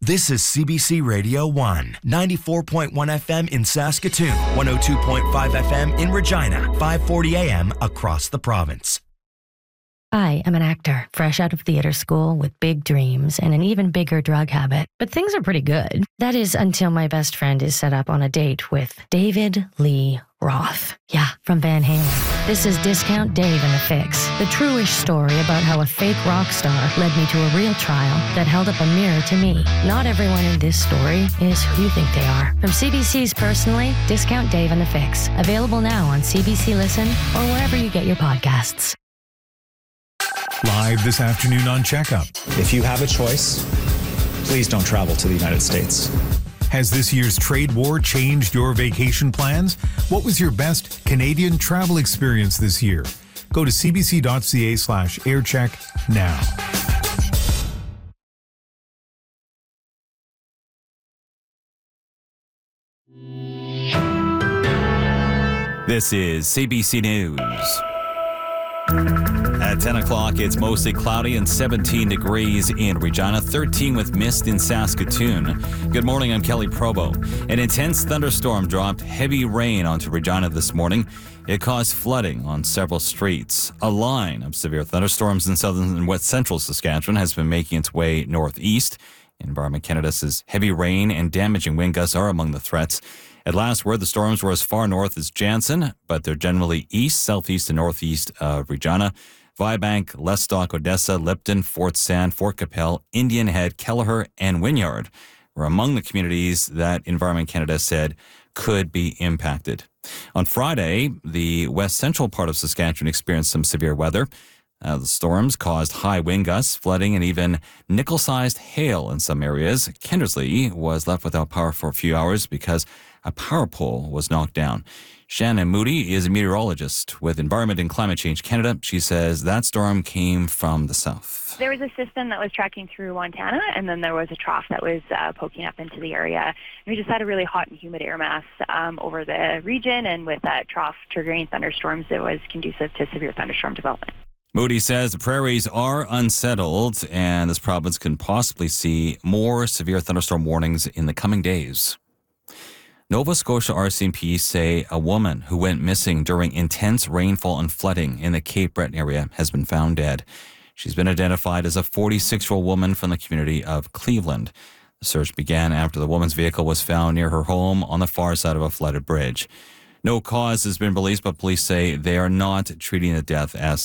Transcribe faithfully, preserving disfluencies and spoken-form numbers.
This is C B C Radio one, ninety-four point one F M in Saskatoon, one oh two point five F M in Regina, five forty A M across the province. I am an actor, fresh out of theater school with big dreams and an even bigger drug habit. But things are pretty good. That is until my best friend is set up on a date with David Lee Roth. Yeah, from Van Halen. This is Discount Dave and the Fix, the true-ish story about how a fake rock star led me to a real trial that held up a mirror to me. Not everyone in this story is who you think they are. From C B C's Personally, Discount Dave and the Fix. Available now on C B C Listen or wherever you get your podcasts. Live this afternoon on Checkup. If you have a choice, please don't travel to the United States. Has this year's trade war changed your vacation plans? What was your best Canadian travel experience this year? Go to cbc.ca slash aircheck now. This is C B C News. At ten o'clock, it's mostly cloudy and seventeen degrees in Regina, thirteen with mist in Saskatoon. Good morning, I'm Kelly Probo. An intense thunderstorm dropped heavy rain onto Regina this morning. It caused flooding on several streets. A line of severe thunderstorms in southern and west central Saskatchewan has been making its way northeast. Environment Canada says heavy rain and damaging wind gusts are among the threats. At last word, the storms were as far north as Jansen, but they're generally east, southeast, and northeast of Regina. Vibank, Lestock, Odessa, Lipton, Fort Sand, Fort Capel, Indian Head, Kelleher, and Wynyard were among the communities that Environment Canada said could be impacted. On Friday, the west central part of Saskatchewan experienced some severe weather. Uh, the storms caused high wind gusts, flooding, and even nickel-sized hail in some areas. Kindersley was left without power for a few hours because a power pole was knocked down. Shannon Moody is a meteorologist with Environment and Climate Change Canada. She says that storm came from the south. There was a system that was tracking through Montana, and then there was a trough that was uh, poking up into the area. And we just had a really hot and humid air mass um, over the region, and with that trough triggering thunderstorms, it was conducive to severe thunderstorm development. Moody says the prairies are unsettled, and this province can possibly see more severe thunderstorm warnings in the coming days. Nova Scotia R C M P say a woman who went missing during intense rainfall and flooding in the Cape Breton area has been found dead. She's been identified as a forty-six-year-old woman from the community of Cleveland. The search began after the woman's vehicle was found near her home on the far side of a flooded bridge. No cause has been released, but police say they are not treating the death as